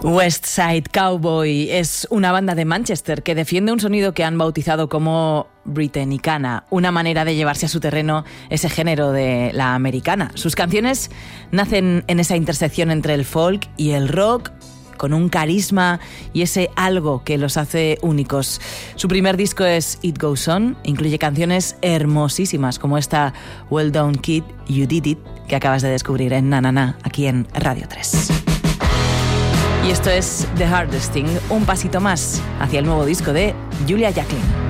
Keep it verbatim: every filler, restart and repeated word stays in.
West Side Cowboy es una banda de Manchester que defiende un sonido que han bautizado como británicana, una manera de llevarse a su terreno ese género de la americana. Sus canciones nacen en esa intersección entre el folk y el rock, con un carisma y ese algo que los hace únicos. Su primer disco es It Goes On, incluye canciones hermosísimas como esta Well Done Kid, You Did It, que acabas de descubrir en Na Na Na, aquí en Radio tres. Y esto es The Hardest Thing, un pasito más hacia el nuevo disco de Julia Jacklin.